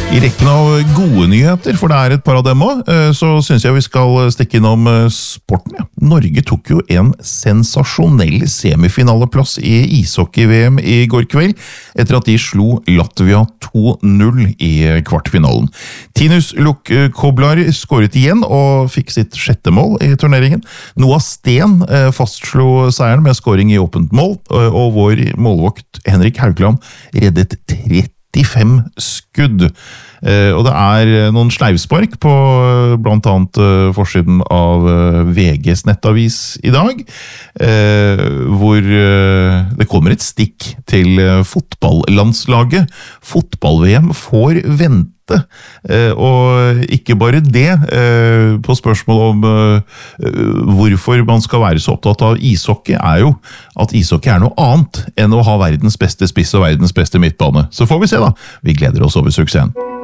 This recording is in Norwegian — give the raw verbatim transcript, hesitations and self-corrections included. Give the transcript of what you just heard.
I rekken av gode nyheter, for det er et par av dem også, så synes jeg vi skal stikke innom sporten. Ja. Norge tok jo en sensasjonell semifinaleplass i ishockey-V M i går kveld, etter at de slo Latvia to null i kvartfinalen. Tinus Lukkoblár skåret igjen og fikk sitt sjette mål i turneringen. Noah Sten fastslo seieren med skåring i åpent mål, og vår målvakt Henrik Haugland reddet trettifem skudd. Og det er noen sleivspark på blant annet forsiden av V G's nettavis i dag, hvor det kommer et stikk til fotballandslaget. Fotball-V M får vente. Og ikke bare det, på spørsmål om hvorfor man skal være så opptatt av ishockey, er jo at ishockey er noe annet enn å ha verdens beste spiss og verdens beste midtbane. Så får vi se da. Vi gleder oss over suksessen.